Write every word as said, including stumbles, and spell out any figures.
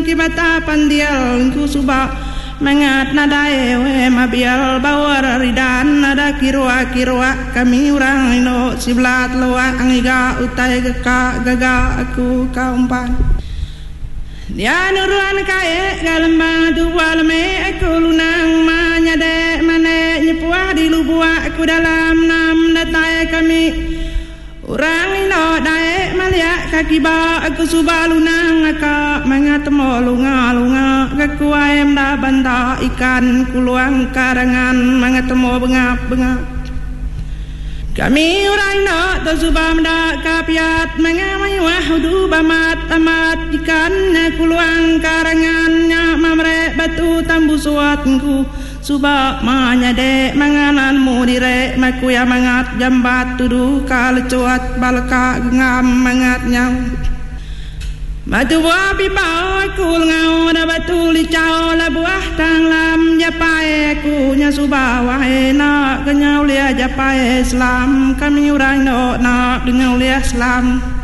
kibata pandial ku suba mangat nada ewe mabial bawar ridan nada kirwa kirwa kami orang ino siblat loa angiga utai gaka gaga aku kaumpan dia nuruan kae galamba dua leme aku lunang manyade mane nyepua di lubua aku dalam nam datai kami orang ino dae malia kaki ba aku suba lunang aka mangatemo lunga lunga kaku ayam da banta ikan kuluang karangan mangatemo bengap bengap kami orang ino to suba mda kapiat mangamai wahudu bamat amat ikan kuluang karangannya mamre batu tambu suatku suba manyade mangananmu dire makuya mangat jambat tudu kalecuat balka ngam mangat nyau batu buah pipau aku ngau da batu licau la buah tanglam japai aku nya suba wae na kenyau lia japai Islam kami orang no na dengan lia Islam